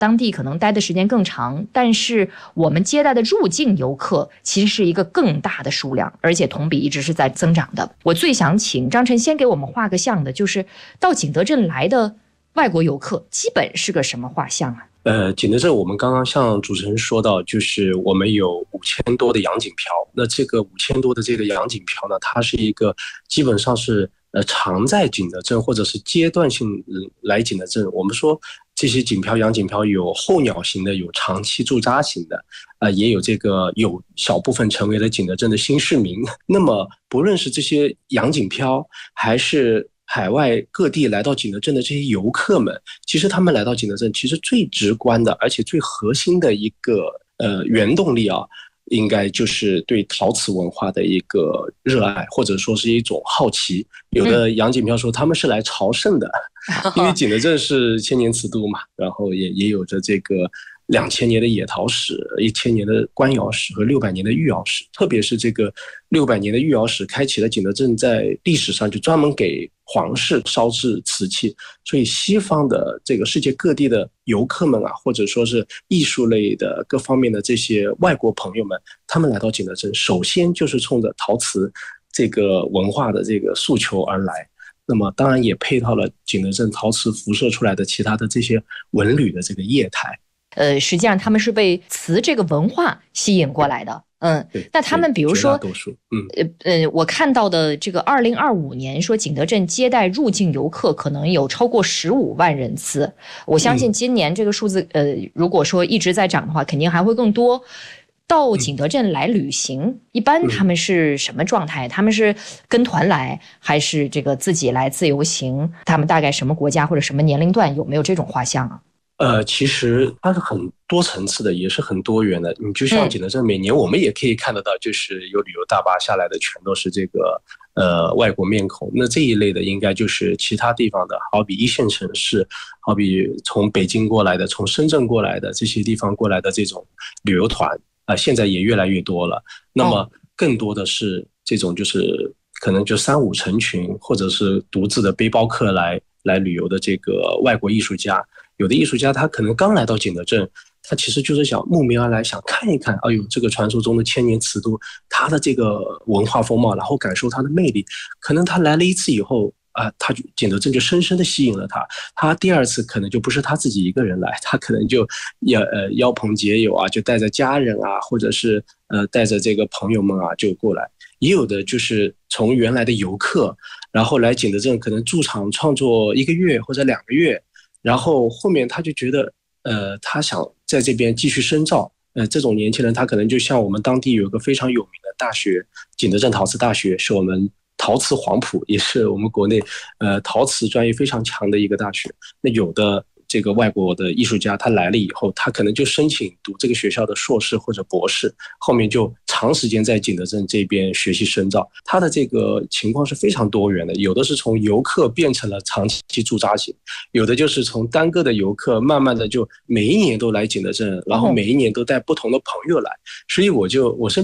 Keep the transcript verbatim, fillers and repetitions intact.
当地可能待的时间更长，但是我们接待的入境游客其实是一个更大的数量，而且同比一直是在增长的。我最想请张晨先给我们画个像的，就是到景德镇来的外国游客基本是个什么画像啊？ 呃，景德镇我们刚刚像主持人说到，就是我们有五千多的洋景漂。那这个五千多的这个洋景漂呢，它是一个基本上是呃常在景德镇或者是阶段性来景德镇。我们说这些景漂洋景漂有候鸟型的，有长期驻扎型的，呃，也有这个有小部分成为了景德镇的新市民。那么不论是这些洋景漂还是海外各地来到景德镇的这些游客们，其实他们来到景德镇，其实最直观的，而且最核心的一个呃原动力啊，应该就是对陶瓷文化的一个热爱，或者说是一种好奇。有的洋景漂说他们是来朝圣的，嗯、因为景德镇是千年瓷都嘛，然后也也有着这个两千年的野陶史、一千年的官窑史和六百年的御窑史，特别是这个六百年的御窑史，开启了景德镇在历史上就专门给皇室烧制瓷器，所以西方的这个世界各地的游客们啊，或者说是艺术类的各方面的这些外国朋友们，他们来到景德镇，首先就是冲着陶瓷这个文化的这个诉求而来。那么当然也配套了景德镇陶瓷辐射出来的其他的这些文旅的这个业态。 呃，实际上他们是被瓷这个文化吸引过来的。嗯，那他们比如说，嗯呃呃，我看到的这个二零二五年说景德镇接待入境游客可能有超过十五万人次，我相信今年这个数字，呃，如果说一直在涨的话，肯定还会更多。到景德镇来旅行，一般他们是什么状态？他们是跟团来，还是这个自己来自由行？他们大概什么国家或者什么年龄段？有没有这种画像啊？ 呃，其实它是很多层次的，也是很多元的。你就像景德镇，每年我们也可以看得到，就是有旅游大巴下来的，全都是这个呃外国面孔。那这一类的，应该就是其他地方的，好比一线城市，好比从北京过来的，从深圳过来的这些地方过来的这种旅游团啊、呃，现在也越来越多了。那么更多的是这种就是可能就三五成群，或者是独自的背包客来来旅游的这个外国艺术家。有的艺术家他可能刚来到景德镇，他其实就是想慕名而来，想看一看，哎呦，这个传说中的千年瓷都，它的这个文化风貌，然后感受它的魅力。可能他来了一次以后啊、呃，他景德镇就深深的吸引了他。他第二次可能就不是他自己一个人来，他可能就也呃邀朋结友啊，就带着家人啊，或者是呃带着这个朋友们啊就过来。也有的就是从原来的游客，然后来景德镇，可能驻场创作一个月或者两个月。然后后面他就觉得，呃，他想在这边继续深造。呃，这种年轻人，他可能就像我们当地有一个非常有名的大学，景德镇陶瓷大学，是我们陶瓷黄埔，也是我们国内呃陶瓷专业非常强的一个大学。那有的这个外国的艺术家，他来了以后，他可能就申请读这个学校的硕士或者博士，后面就长时间在景德镇这边学习深造。他的这个情况是非常多元的，有的是从游客变成了长期驻扎型，有的就是从单个的游客慢慢的就每一年都来景德镇，然后每一年都带不同的朋友来。所以我就我身